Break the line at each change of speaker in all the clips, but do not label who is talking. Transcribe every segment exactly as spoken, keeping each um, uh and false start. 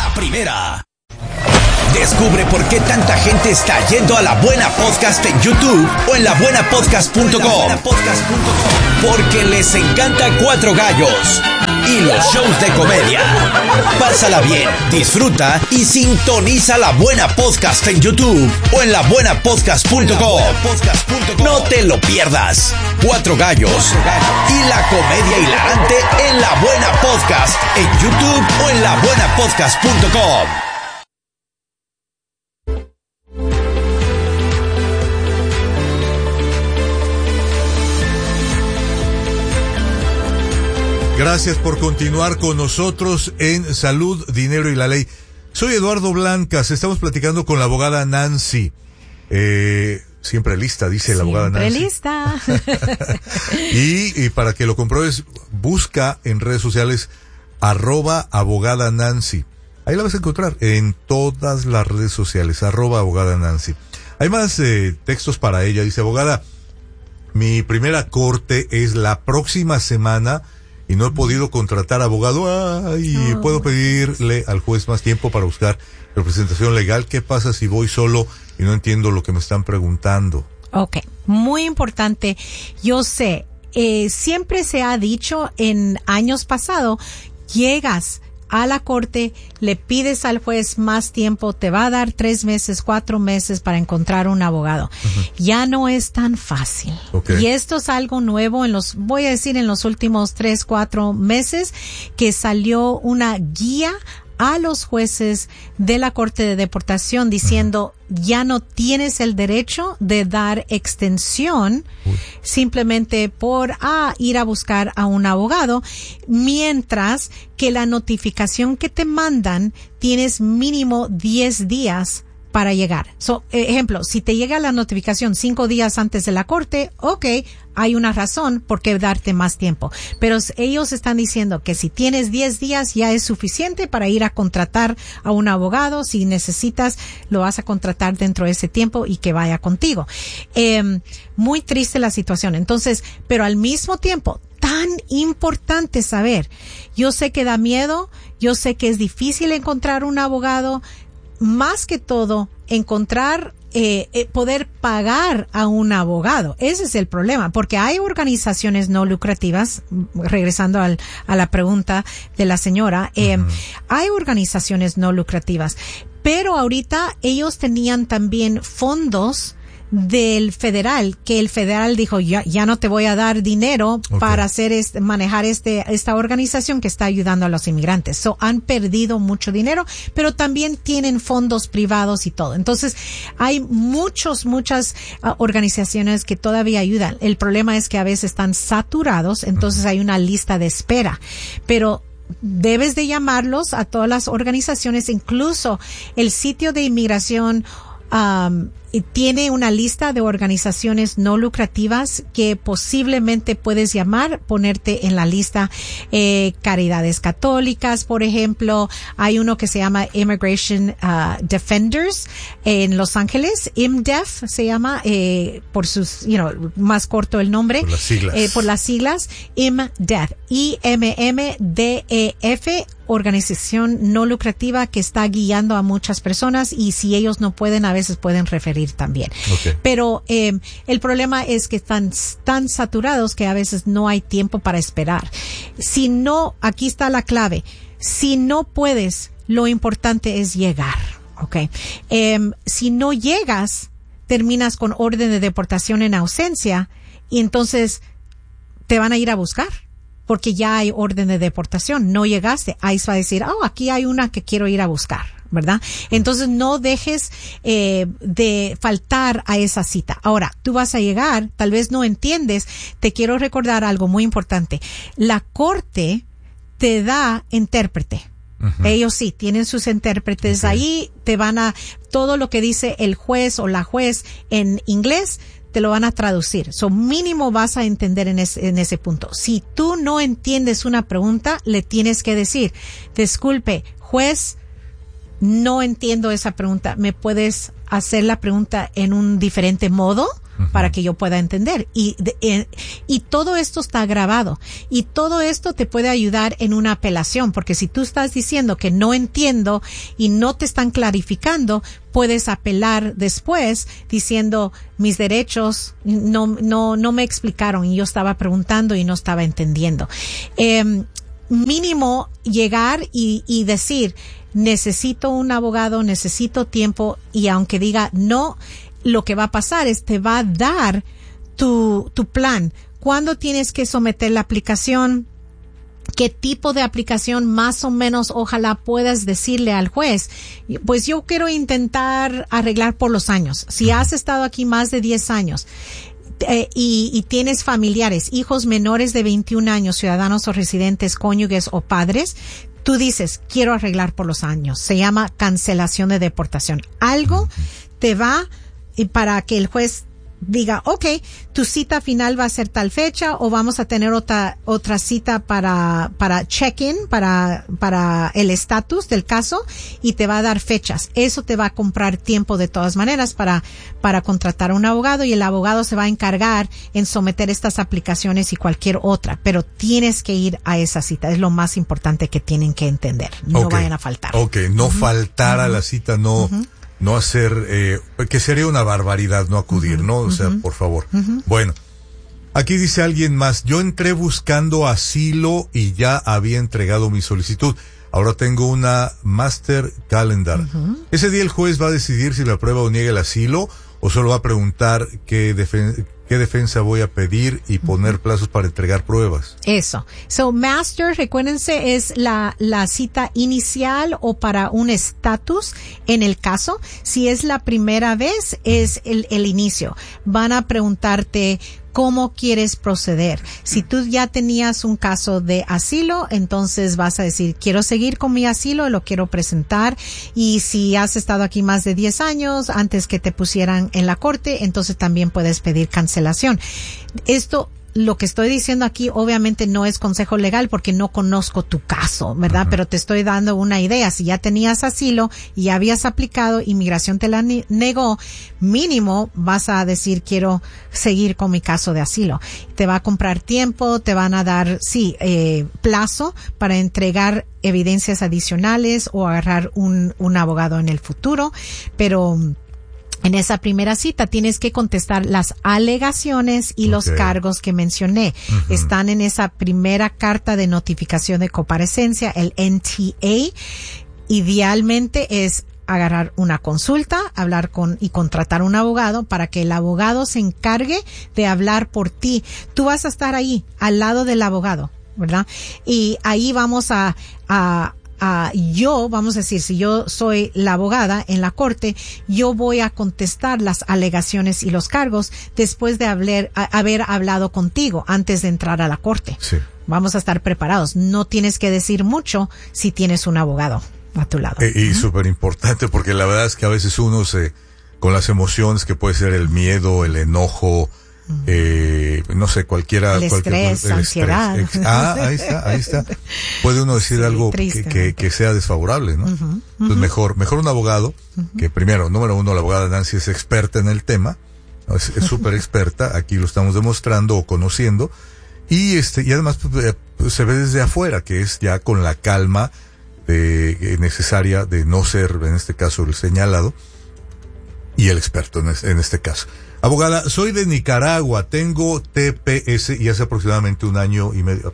la primera. Descubre por qué tanta gente está yendo a La Buena Podcast en YouTube o en la buena podcast punto com. Porque les encanta Cuatro Gallos y los shows de comedia. Pásala bien, disfruta y sintoniza La Buena Podcast en YouTube o en la buena podcast punto com. No te lo pierdas. Cuatro Gallos y la comedia hilarante en La Buena Podcast en YouTube o en la buena podcast punto com.
Gracias por continuar con nosotros en Salud, Dinero y la Ley. Soy Eduardo Blancas, estamos platicando con la abogada Nancy. Eh, siempre lista, dice la abogada Nancy.
Siempre lista.
y, y para que lo compruebes, busca en redes sociales arroba abogada Nancy. Ahí la vas a encontrar en todas las redes sociales, arroba abogada Nancy. Hay más eh, textos para ella. Dice, abogada, mi primera corte es la próxima semana y no he podido contratar abogado. Ay, oh. ¿Puedo pedirle al juez más tiempo para buscar representación legal? ¿Qué pasa si voy solo y no entiendo lo que me están preguntando?
Ok, muy importante. Yo sé, eh, siempre se ha dicho en años pasados, llegas a la corte, le pides al juez más tiempo, te va a dar tres meses, cuatro meses para encontrar un abogado. Uh-huh. Ya no es tan fácil. Okay. Y esto es algo nuevo en los, voy a decir en los últimos tres, cuatro meses, que salió una guía a los jueces de la Corte de Deportación diciendo, ya no tienes el derecho de dar extensión Uy. simplemente por ah, ir a buscar a un abogado, mientras que la notificación que te mandan tienes mínimo diez días para llegar. So, ejemplo, si te llega la notificación cinco días antes de la corte, ok, hay una razón por qué darte más tiempo. Pero ellos están diciendo que si tienes diez días ya es suficiente para ir a contratar a un abogado. Si necesitas, lo vas a contratar dentro de ese tiempo y que vaya contigo. Eh, muy triste la situación. Entonces, pero al mismo tiempo, tan importante saber. Yo sé que da miedo, yo sé que es difícil encontrar un abogado. Más que todo, encontrar, eh, eh, poder pagar a un abogado. Ese es el problema, porque hay organizaciones no lucrativas, regresando al, a la pregunta de la señora, eh, uh-huh. hay organizaciones no lucrativas, pero ahorita ellos tenían también fondos del federal, que el federal dijo, ya, ya no te voy a dar dinero okay. para hacer este, manejar este, esta organización que está ayudando a los inmigrantes. So, han perdido mucho dinero, pero también tienen fondos privados y todo. Entonces, hay muchos, muchas uh, organizaciones que todavía ayudan. El problema es que a veces están saturados, entonces hay una lista de espera. Pero debes de llamarlos a todas las organizaciones, incluso el sitio de inmigración um, tiene una lista de organizaciones no lucrativas que posiblemente puedes llamar, ponerte en la lista. Eh, Caridades Católicas, por ejemplo. Hay uno que se llama Immigration uh, Defenders en Los Ángeles. I M D E F se llama, eh, por sus, you know, más corto el nombre.
Por las siglas.
Eh, por las siglas. I M D E F. I M M D E F. Organización no lucrativa que está guiando a muchas personas, y si ellos no pueden, a veces pueden referir también. Okay. Pero eh, el problema es que están tan saturados que a veces no hay tiempo para esperar. Si no, aquí está la clave. Si no puedes, lo importante es llegar. Okay. Eh, si no llegas, terminas con orden de deportación en ausencia, y entonces te van a ir a buscar. Porque ya hay orden de deportación, no llegaste. Ahí va a decir, oh, aquí hay una que quiero ir a buscar, ¿verdad? Entonces no dejes eh, de faltar a esa cita. Ahora, tú vas a llegar, tal vez no entiendes, te quiero recordar algo muy importante. La corte te da intérprete. Uh-huh. Ellos sí, tienen sus intérpretes. Okay. Ahí te van a, todo lo que dice el juez o la juez en inglés, te lo van a traducir. So, mínimo vas a entender en ese, en ese punto. Si tú no entiendes una pregunta, le tienes que decir, disculpe, juez, no entiendo esa pregunta. ¿Me puedes hacer la pregunta en un diferente modo? uh-huh. para que yo pueda entender. Y, de, eh, y todo esto está grabado. Y todo esto te puede ayudar en una apelación, porque si tú estás diciendo que no entiendo y no te están clarificando, puedes apelar después diciendo mis derechos no, no, no me explicaron y yo estaba preguntando y no estaba entendiendo. Eh, mínimo llegar y, y decir, necesito un abogado, necesito tiempo, y aunque diga no, lo que va a pasar es te va a dar tu, tu plan. ¿Cuándo tienes que someter la aplicación? ¿Qué tipo de aplicación más o menos ojalá puedas decirle al juez? Pues yo quiero intentar arreglar por los años. Si has estado aquí más de diez años, Eh, y, y tienes familiares, hijos menores de veintiún años, ciudadanos o residentes, cónyuges o padres, tú dices, quiero arreglar por los años. Se llama cancelación de deportación. Algo te va y para que el juez diga, okay, tu cita final va a ser tal fecha, o vamos a tener otra otra cita para para check-in, para para el estatus del caso, y te va a dar fechas. Eso te va a comprar tiempo de todas maneras para para contratar a un abogado, y el abogado se va a encargar en someter estas aplicaciones y cualquier otra, pero tienes que ir a esa cita. Es lo más importante que tienen que entender. No okay. vayan a faltar.
Okay, no uh-huh. faltar uh-huh. a la cita, no uh-huh. no hacer, eh, que sería una barbaridad no acudir, uh-huh, ¿no? O sea, uh-huh, por favor. Uh-huh. Bueno, aquí dice alguien más, yo entré buscando asilo y ya había entregado mi solicitud. Ahora tengo una Master Calendar. Uh-huh. Ese día el juez va a decidir si me aprueba o niega el asilo, o solo va a preguntar qué defen- qué defensa voy a pedir y poner uh-huh. plazos para entregar pruebas.
Eso. So, Master, recuérdense, es la, la cita inicial o para un estatus en el caso. Si es la primera vez, es el, el inicio. Van a preguntarte cómo quieres proceder. Si tú ya tenías un caso de asilo, entonces vas a decir, quiero seguir con mi asilo, lo quiero presentar. Y si has estado aquí más de diez años, antes que te pusieran en la corte, entonces también puedes pedir cancelación. Esto, lo que estoy diciendo aquí, obviamente no es consejo legal porque no conozco tu caso, ¿verdad? Uh-huh. Pero te estoy dando una idea. Si ya tenías asilo y ya habías aplicado, inmigración te la ni- negó, mínimo vas a decir, quiero seguir con mi caso de asilo. Te va a comprar tiempo, te van a dar, sí, eh, plazo para entregar evidencias adicionales o agarrar un, un abogado en el futuro, pero en esa primera cita tienes que contestar las alegaciones y okay. los cargos que mencioné. Uh-huh. Están en esa primera carta de notificación de comparecencia, el N T A. Idealmente es agarrar una consulta, hablar con y contratar un abogado para que el abogado se encargue de hablar por ti. Tú vas a estar ahí, al lado del abogado, ¿verdad? Y ahí vamos a, a Uh, yo, vamos a decir, si yo soy la abogada en la corte, yo voy a contestar las alegaciones y los cargos después de haber, a, haber hablado contigo antes de entrar a la corte.
Sí.
Vamos a estar preparados. No tienes que decir mucho si tienes un abogado a tu lado.
E, y uh-huh. súper importante, porque la verdad es que a veces uno se, con las emociones que puede ser el miedo, el enojo, Eh, no sé, cualquiera,
el
cualquier
estrés,
el
ansiedad.
Estrés. Ah, ahí está, ahí está. Puede uno decir sí, algo que, que, que sea desfavorable, ¿no? Uh-huh, uh-huh. Entonces mejor, mejor un abogado, uh-huh. que primero, número uno, la abogada Nancy es experta en el tema, ¿no? Es súper experta, aquí lo estamos demostrando o conociendo, y este, y además pues, se ve desde afuera, que es ya con la calma de, necesaria de no ser, en este caso, el señalado, y el experto en, es, en este caso. Abogada, soy de Nicaragua, tengo T P S y hace aproximadamente un año y medio,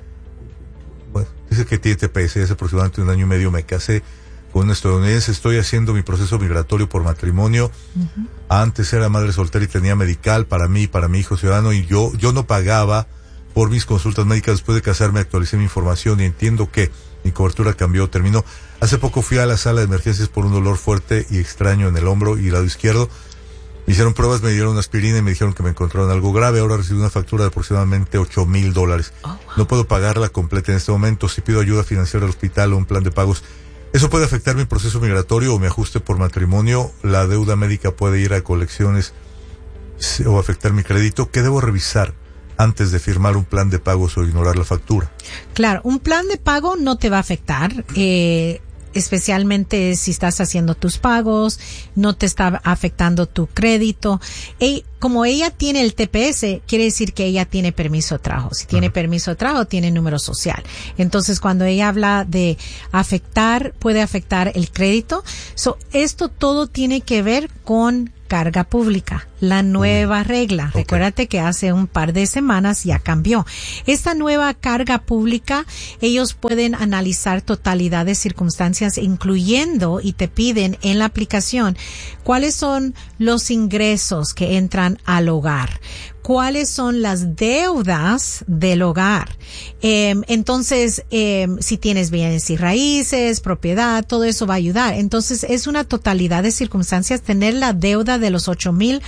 bueno, dice que tiene T P S y hace aproximadamente un año y medio me casé con un estadounidense, estoy haciendo mi proceso migratorio por matrimonio. Uh-huh. Antes era madre soltera y tenía medical para mí y para mi hijo ciudadano, y yo, yo no pagaba por mis consultas médicas. Después de casarme actualicé mi información y entiendo que mi cobertura cambió, terminó. Hace poco fui a la sala de emergencias por un dolor fuerte y extraño en el hombro y lado izquierdo. Me hicieron pruebas, me dieron una aspirina y me dijeron que me encontraron algo grave. Ahora recibí una factura de aproximadamente ocho mil dólares. Oh, wow. No puedo pagarla completa en este momento. Si pido ayuda financiera al hospital o un plan de pagos, ¿eso puede afectar mi proceso migratorio o mi ajuste por matrimonio? ¿La deuda médica puede ir a colecciones o afectar mi crédito? ¿Qué debo revisar antes de firmar un plan de pagos o ignorar la factura?
Claro, un plan de pago no te va a afectar. Eh... especialmente si estás haciendo tus pagos, no te está afectando tu crédito. Y como ella tiene el T P S, quiere decir que ella tiene permiso de trabajo. Si tiene uh-huh. permiso de trabajo, tiene número social. Entonces, cuando ella habla de afectar, puede afectar el crédito. So, esto todo tiene que ver con carga pública, la nueva regla. Okay. Recuérdate que hace un par de semanas ya cambió. Esta nueva carga pública, ellos pueden analizar totalidad de circunstancias, incluyendo, y te piden en la aplicación, cuáles son los ingresos que entran al hogar, cuáles son las deudas del hogar. Eh, entonces, eh, si tienes bienes y raíces, propiedad, todo eso va a ayudar. Entonces, es una totalidad de circunstancias. Tener la deuda de los ocho mil,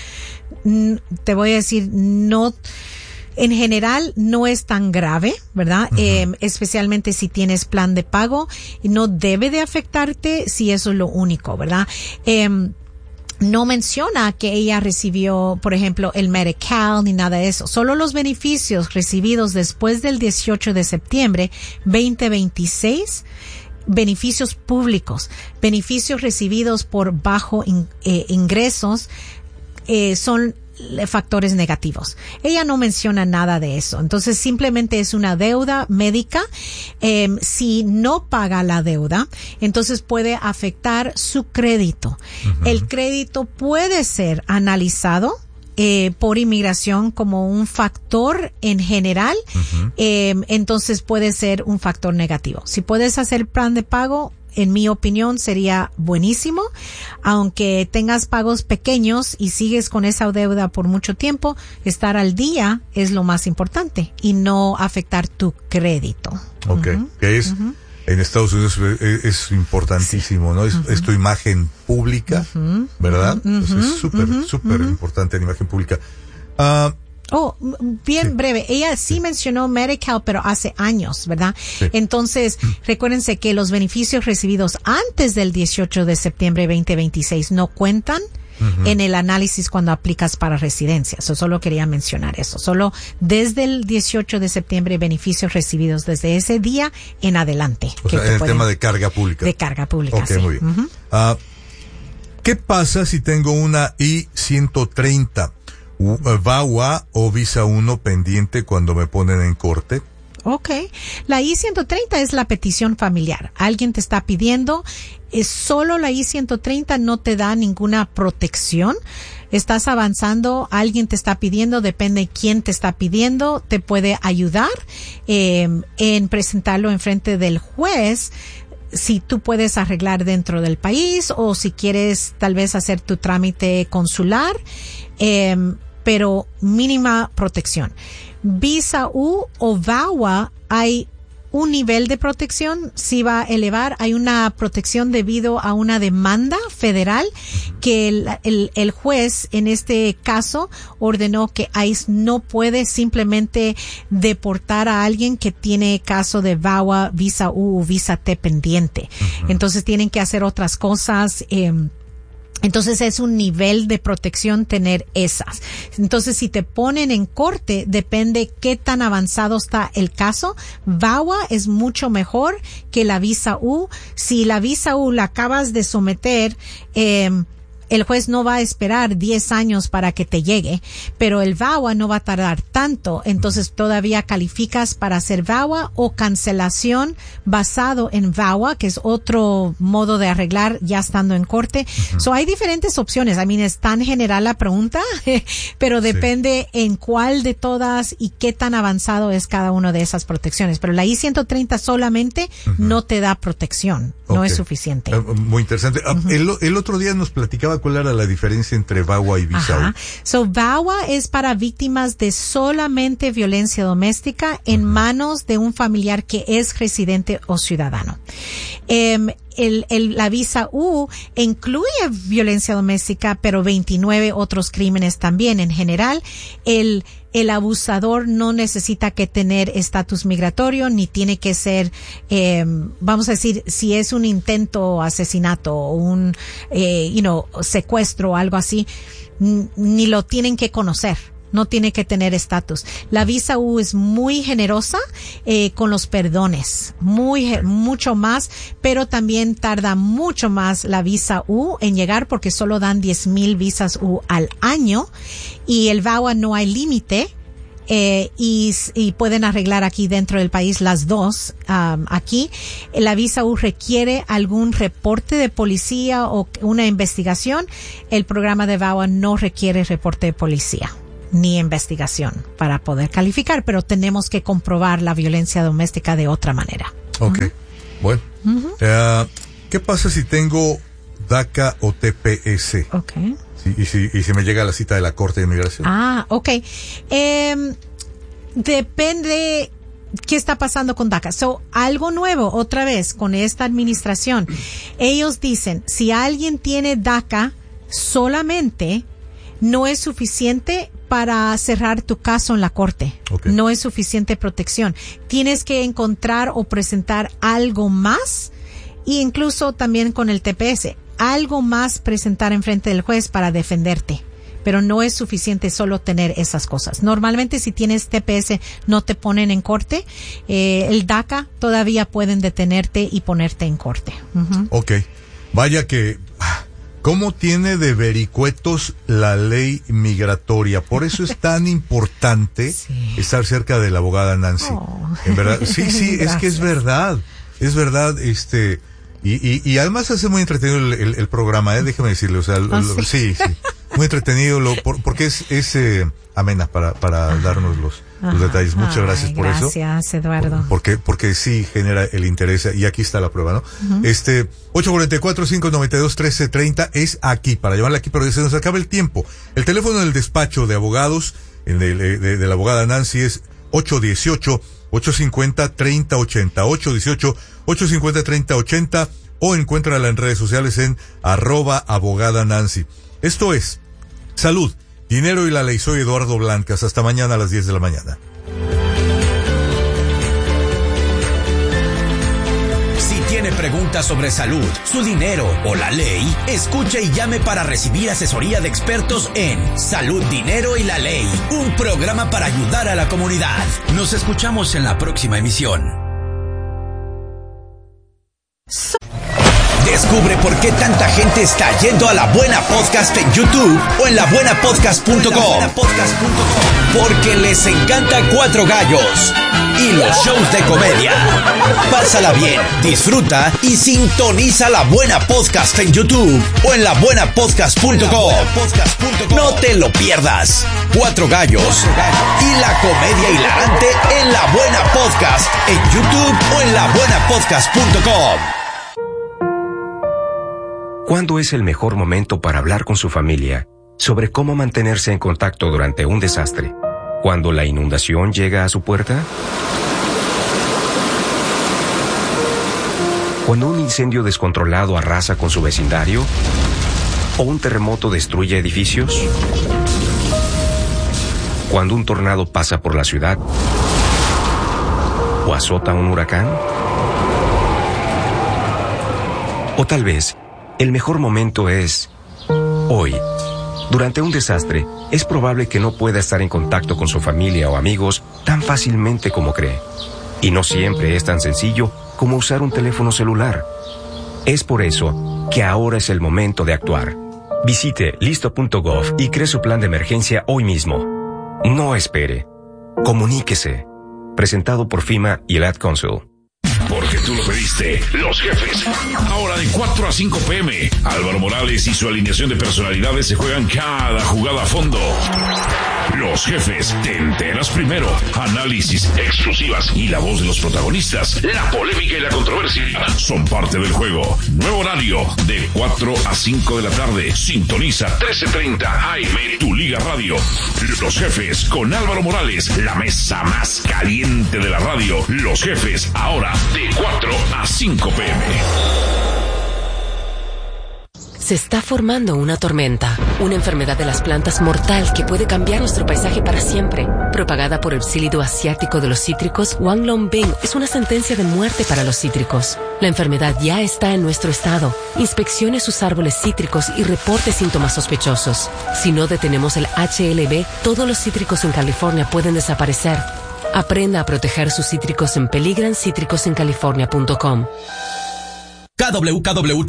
te voy a decir, no, en general no es tan grave, ¿verdad? Uh-huh. Eh, especialmente si tienes plan de pago, no debe de afectarte si eso es lo único, ¿verdad? Eh, No menciona que ella recibió, por ejemplo, el Medi-Cal ni nada de eso. Solo los beneficios recibidos después del dieciocho de septiembre veinte veintiséis, beneficios públicos, beneficios recibidos por bajo in, eh, ingresos, eh, son factores negativos. Ella no menciona nada de eso. Entonces, simplemente es una deuda médica. Eh, si no paga la deuda, entonces puede afectar su crédito. Uh-huh. El crédito puede ser analizado eh, por inmigración como un factor en general. Uh-huh. Eh, entonces puede ser un factor negativo. Si puedes hacer plan de pago, en mi opinión, sería buenísimo. Aunque tengas pagos pequeños y sigues con esa deuda por mucho tiempo, estar al día es lo más importante y no afectar tu crédito.
Ok, uh-huh. que es, uh-huh. en Estados Unidos es, es importantísimo, sí. ¿no? Es, uh-huh. es tu imagen pública, uh-huh. ¿verdad? Uh-huh. Entonces es súper, uh-huh. súper uh-huh. importante la imagen pública. Ah, uh,
Oh, bien sí. breve. Ella sí, sí mencionó Medi-Cal, pero hace años, ¿verdad? Sí. Entonces, recuérdense que los beneficios recibidos antes del dieciocho de septiembre veinte veintiséis no cuentan uh-huh. en el análisis cuando aplicas para residencia. Eso solo quería mencionar eso. Solo desde el dieciocho de septiembre, beneficios recibidos desde ese día en adelante.
O sea, en el pueden, tema de carga pública.
De carga pública,
okay,
sí.
muy bien.
Uh-huh.
Uh, ¿Qué pasa si tengo una I ciento treinta? V A W A o Visa uno pendiente cuando me ponen en corte?
Ok. La I ciento treinta es la petición familiar. Alguien te está pidiendo, es solo la I ciento treinta no te da ninguna protección. Estás avanzando, alguien te está pidiendo, depende quién te está pidiendo, te puede ayudar eh, en presentarlo en frente del juez. Si tú puedes arreglar dentro del país o si quieres tal vez hacer tu trámite consular, eh, pero mínima protección. Visa U o V A W A hay un nivel de protección, sí va a elevar, hay una protección debido a una demanda federal que el, el, el juez en este caso ordenó que ICE no puede simplemente deportar a alguien que tiene caso de V A W A, Visa U o Visa T pendiente. Uh-huh. Entonces tienen que hacer otras cosas, eh, Entonces es un nivel de protección tener esas. Entonces si te ponen en corte, depende qué tan avanzado está el caso. V A W A es mucho mejor que la Visa U. Si la Visa U la acabas de someter, eh, el juez no va a esperar diez años para que te llegue, pero el V A W A no va a tardar tanto, entonces todavía calificas para hacer V A W A o cancelación basado en V A W A, que es otro modo de arreglar ya estando en corte. Uh-huh. So hay diferentes opciones. I mean, es tan general la pregunta, pero depende sí. en cuál de todas y qué tan avanzado es cada una de esas protecciones. Pero la I ciento treinta solamente uh-huh. no te da protección, okay. no es suficiente.
Uh, muy interesante. Uh-huh. el, el otro día nos platicaba cuál era la diferencia entre V A W A y Visa U.
So, V A W A es para víctimas de solamente violencia doméstica en uh-huh. manos de un familiar que es residente o ciudadano. Um, El, el, la Visa U incluye violencia doméstica, pero veintinueve otros crímenes también. En general, el, el abusador no necesita que tener estatus migratorio, ni tiene que ser, eh, vamos a decir, si es un intento asesinato o un, eh, you know, secuestro o algo así, n- ni lo tienen que conocer. no tiene que tener estatus. La visa U es muy generosa eh, con los perdones, muy mucho más, pero también tarda mucho más la visa U en llegar porque solo dan diez mil visas U al año y el V A W A no hay límite. Eh, y, y pueden arreglar aquí dentro del país las dos. Um, aquí la visa U requiere algún reporte de policía o una investigación. El programa de V A W A no requiere reporte de policía ni investigación para poder calificar, pero tenemos que comprobar la violencia doméstica de otra manera.
Ok, uh-huh. Bueno.
Uh-huh.
Uh, ¿Qué pasa si tengo DACA o T P S?
Ok.
Sí, y, si, y si me llega la cita de la Corte de Inmigración.
Ah, ok. Eh, depende qué está pasando con DACA. So, algo nuevo, otra vez, con esta administración. Ellos dicen, si alguien tiene DACA solamente, no es suficiente para cerrar tu caso en la corte. Okay. No es suficiente protección. Tienes que encontrar o presentar algo más, e incluso también con el T P S, algo más presentar en frente del juez para defenderte. Pero no es suficiente solo tener esas cosas. Normalmente si tienes T P S no te ponen en corte. Eh, el DACA todavía pueden detenerte y ponerte en corte. Uh-huh.
Ok. Vaya que... ¿Cómo tiene de vericuetos la ley migratoria? Por eso es tan importante sí. estar cerca de la abogada Nancy. Oh. En verdad, sí, sí, es que es verdad. Es verdad, este... Y, y, y además hace muy entretenido el, el, el programa, ¿eh? Déjeme decirle, o sea, lo,
¿Ah,
lo,
sí?
sí, sí, muy entretenido, lo, por, porque es, es eh, amena para, para darnos los, los detalles. Muchas
Ay,
gracias por
gracias,
eso.
Gracias, Eduardo.
Porque, porque sí genera el interés, y aquí está la prueba, ¿no? Uh-huh. Este, ocho cuatro cuatro, cinco nueve dos, uno tres tres cero es aquí, para llamarle aquí, pero se nos acaba el tiempo. El teléfono del despacho de abogados, el de, de, de, de la abogada Nancy es ocho uno ocho, ocho cinco cero, tres cero ocho cero, ocho uno ocho, ocho cinco cero, tres cero ocho cero, o encuéntrala en redes sociales en arroba abogada Nancy. Esto es Salud, Dinero y la Ley. Soy Eduardo Blancas. Hasta mañana a las diez de la mañana.
Si tiene preguntas sobre salud, su dinero o la ley, escuche y llame para recibir asesoría de expertos en Salud, Dinero y la Ley, un programa para ayudar a la comunidad. Nos escuchamos en la próxima emisión. Descubre por qué tanta gente está yendo a La Buena Podcast en YouTube o en la buena podcast punto com. Porque les encanta Cuatro Gallos y los shows de comedia. Pásala bien, disfruta y sintoniza La Buena Podcast en YouTube o en la buena podcast punto com. No te lo pierdas. Cuatro Gallos y la comedia hilarante en La Buena Podcast en YouTube o en la buena podcast punto com.
¿Cuándo es el mejor momento para hablar con su familia sobre cómo mantenerse en contacto durante un desastre? ¿Cuando la inundación llega a su puerta? ¿Cuando un incendio descontrolado arrasa con su vecindario? ¿O un terremoto destruye edificios? ¿Cuando un tornado pasa por la ciudad? ¿O azota un huracán? O tal vez el mejor momento es hoy. Durante un desastre, es probable que no pueda estar en contacto con su familia o amigos tan fácilmente como cree. Y no siempre es tan sencillo como usar un teléfono celular. Es por eso que ahora es el momento de actuar. Visite listo punto gov y cree su plan de emergencia hoy mismo. No espere. Comuníquese. Presentado por FEMA y el Ad Council.
Porque tú lo pediste, Los Jefes. Ahora de cuatro a cinco pm, Álvaro Morales y su alineación de personalidades se juegan cada jugada a fondo. Los Jefes, te enteras primero. Análisis, exclusivas y la voz de los protagonistas. La polémica y la controversia son parte del juego. Nuevo horario, de cuatro a cinco de la tarde. Sintoniza trece treinta A M, tu Liga Radio. Los Jefes, con Álvaro Morales, la mesa más caliente de la radio. Los Jefes, ahora de cuatro a cinco pm.
Se está formando una tormenta, una enfermedad de las plantas mortal que puede cambiar nuestro paisaje para siempre. Propagada por el psílido asiático de los cítricos, Wanglongbing es una sentencia de muerte para los cítricos. La enfermedad ya está en nuestro estado. Inspeccione sus árboles cítricos y reporte síntomas sospechosos. Si no detenemos el H L B, todos los cítricos en California pueden desaparecer. Aprenda a proteger sus cítricos en peligran cítricos en california punto com.
K W K W